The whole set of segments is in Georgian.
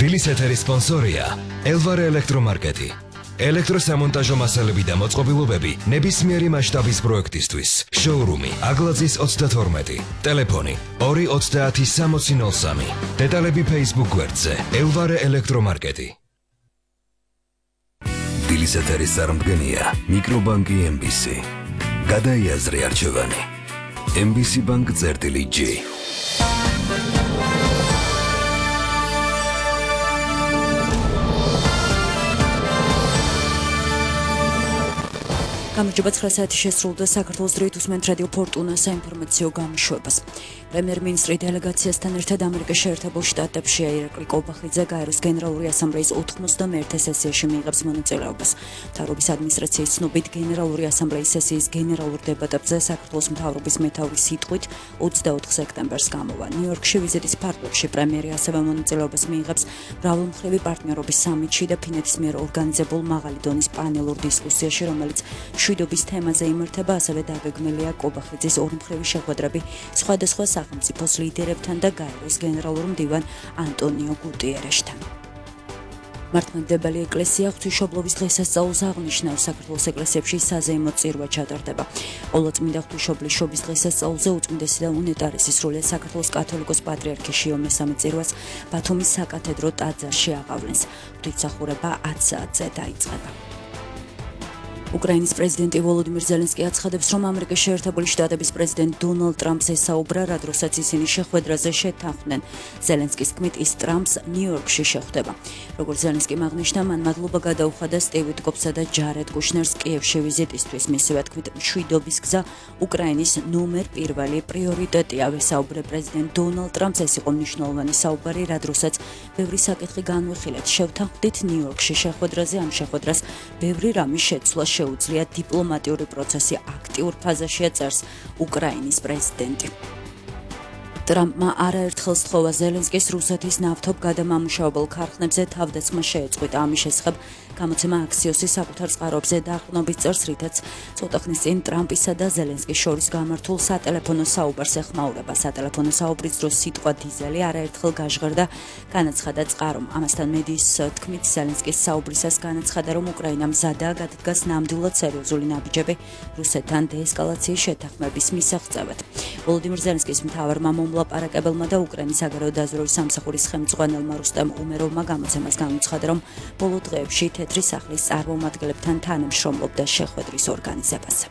დილის ეთერის სპონსორია ელვარე ელექტრომარკეტი. ელექტროსამონტაჟო მასალები და მოწყობილობები ნებისმიერი მასშტაბის პროექტისთვის. შოურუმი აგლაძის 32. ტელეფონი 2306003. დეტალები Facebook გვერდზე ელვარე ელექტრომარკეტი. დილის ეთერის წარმდგენია მიკრობანკი MBC. გადაიაზრე არჩევანი. MBC Bank წერტილი-G. გამარჯობა 9 საათი შესრულდა საქართველოს დროით უსმენთ რადიო ფორტუნა საინფორმაციო გამოშვებას. პრემიერ-მინისტრი დელეგაციასთან ერთად ამერიკის შეერთებულ შტატებში ირაკლი კობახიძე გაეროს გენერალური ასამბლეის 91 სესიაში მიიღებს მონაწილეობას. მთავრობის ადმინისტრაციის ცნობით გენერალური ასამბლეის სესიის გენერალურ დებატებზე საქართველოს მთავრობის მეთაურის სიტყვით 24 სექტემბერს გამოვა. ნიუ-იორკში ვიზიტის ფარგლებში პრემიერი ასევე მონაწილეობას მიიღებს მრავალმხრივი პარტნიორობის სამიტში და ფინეთის მიერ ორგანიზებულ მაღალი დონის პანელურ დისკუსიაში, რომელიც მშვიდობის თემაზე იმართება, ასევე დაგეგმილია კობახიძის ორმხრივი შეხვედრები სხვადასხვა სახელმწიფოს ლიდერებთან და გაეროს გენერალურ მდივან ანტონიო გუტიერეშთან. მართლმადიდებელი ეკლესია ღვთისმშობლობის დღესასწაულს აღნიშნავს. საქართველოს ეკლესიებში საზეიმო წირვა ჩატარდება. ყოვლადწმინდა ღვთისმშობლის შობის დღესასწაულზე უწმინდესი და უნეტარესი სრულიად საქართველოს კათოლიკოს პატრიარქი შიო მესამე წირვას ბათუმის საკათედრო ტაძარში აღავლენს. ღვთისმსახურება 10 საათზე დაიწყება. უკრაინის პრეზიდენტი ვოლოდიმირ ზელენსკი აცხადებს, რომ ამერიკის შეერთებული შტატების პრეზიდენტ დონალდ ტრამპს ესაუბრა, რა დროსაც ისინი შეხვედრაზე შეთანხმდნენ. ზელენსკის თქმით, ის ტრამპს ნიუ-იორკში შეხვდება. როგორც ზელენსკიმ აღნიშნა, მან მადლობა გადაუხადა სტივ ვიტკოფსა და ჯარედ კუშნერს კიევში ვიზიტისთვის. მისივე თქმით, მშვიდობის გზა უკრაინის ნომერ პირველი პრიორიტეტია. ვესაუბრე პრეზიდენტ დონალდ ტრამპს, ეს იყო მნიშვნელოვანი საუბარი, რა დროსაც ბევრი საკითხი განვიხილეთ. შევთანხმდით ნიუ-იორკში შეხვედრაზე, ამ შეხვედრას ბევრი რამის შეცვლა შეუძლია დიპლომატიური პროცესი აქტიურ ფაზაშია, წერს უკრაინის პრეზიდენტი. ტრამპმა არაერთხელ სთხოვა ზელენსკის რუსეთის ნავთობ გადამამუშავებელ ქარხნებზე თავდასხმა შეეწყვიტა. ამის შესახებ გამოცემა აქსიოსის საკუთარ წყაროებზე დაყრდნობით წერს, რითაც ცოტა ხნის წინ ტრამპისა და ზელენსკის შორის გამართულ სატელეფონო საუბარს ეხმაურება. სატელეფონო საუბრის დროს სიტყვა დიზელი არაერთხელ გაჟღერდა, განაცხადა წყარომ. ამასთან მედიის თქმით, ზელენსკის საუბრისას განაცხადა, რომ უკრაინა მზადაა გადადგას ნამდვილად სერიოზული ნაბიჯები რუსეთთან დეესკალაციის შეთანხმების მისაღწევად. ვოლოდიმირ ზელენსკის მთავარმა ლაპარაკებელმა და უკრაინის საგარეო დაზვერვის სამსახურის ხელმძღვანელმა რუსტემ უმეროვმა გამოცემას განუცხადა, რომ ბოლო დღეებში თეთრი სახლის წარმომადგენლებთან თანამშრომლობდა შეხვედრის ორგანიზებაზე.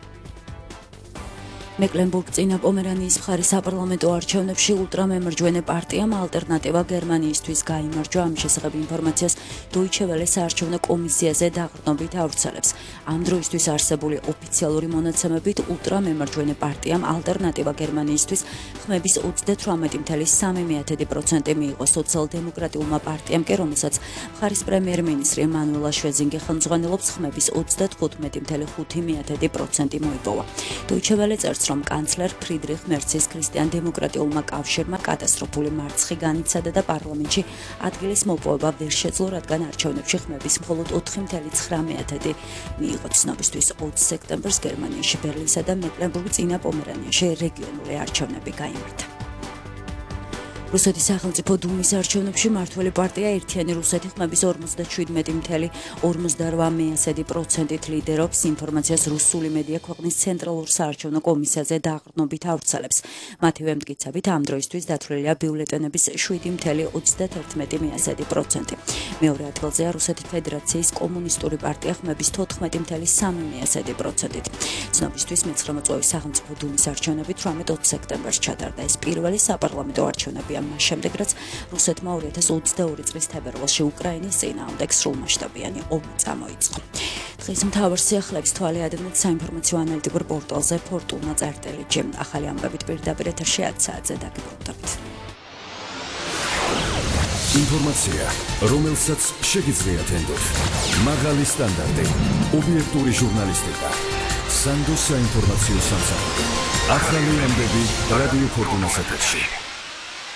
მეკლენბურგ-წინა პომერანიის მხარის საპარლამენტო არჩევნებში ულტრამემარჯვენე პარტიამ ალტერნატივა გერმანიისთვის გაიმარჯვა. ამ შესახებ ინფორმაციას დოიჩე ველე საარჩევნო კომისიაზე დაყრდნობით ავრცელებს. ამ დროისთვის არსებული ოფიციალური მონაცემებით ულტრამემარჯვენე პარტიამ ალტერნატივა გერმანიისთვის ხმების 38.3% მიიღო. სოციალ-დემოკრატიულმა პარტიამ კი, რომელსაც მხარის პრემიერ-მინისტრი ემანუელ შვეზინგი ხელმძღვანელობს, ხმების 35.5% მოიპოვა. დოიჩე ველე წერს, რომ კანცლერ ფრიდრიხ მერცის ქრისტიან-დემოკრატიულმა კავშირმა კატასტროფული მარცხი განიცადა და პარლამენტში ადგილის მოპოვება ვერ შეძლო, რადგან არჩევნებში ხმების მხოლოდ 4.9% მიიღო. ცნობისთვის 20 სექტემბერს გერმანიაში ბერლინსა და მეკლენბურგ-წინა პომერანიაში რეგიონული არჩევნები გაიმართა. რუსეთის სახელმწიფო დუმის არჩევნებში მმართველი პარტია ერთიანი რუსეთი ხმების 47.58% ლიდერობს. ინფორმაციას რუსული მედია ქვეყნის ცენტრალურ საარჩევნო კომისიაზე დაყრდნობით ავრცელებს. მათივე მტკიცებით, ამ დროისთვის დათვლილია ბიულეტენების 7.31%. მეორე ადგილზეა რუსეთის ფედერაციის კომუნისტური პარტია ხმების 14.3%. ცნობისთვის მე-9 მოწვევის სახელმწიფო დუმის არჩევნები 18 სექტემბერს ჩატარდა. ეს პირველი საპარლამენტო არჩევნებია მას შემდეგ, რაც რუსეთმა 2022 წლის თებერვალში უკრაინის წინააღმდეგ სრულმასშტაბიანი ომი წამოიწყო. დღეს მთავარ სიახლეებს თვალი ადევნეთ საინფორმაციო ანალიტიკურ პორტალზე ფორტუნა წერტილი-G. ახალი ამბებით პირდაპირ ეთერში 10 საათზე დაგიბრუნდებით. ინფორმაცია, რომელსაც შეგიძლიათ ენდოთ. მაღალი სტანდარტი, ობიექტური ჟურნალისტიკა. სანდოს საინფორმაციო სამსახური. ახალი ამბები რადიო ფორტუნას ეთერში.